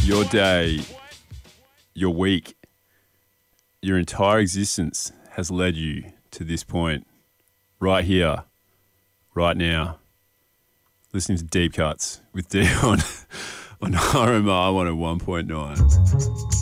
your day, your week, your entire existence has led you to this point, right here, right now, listening to Deep Cuts with Dion on RMR 101.9.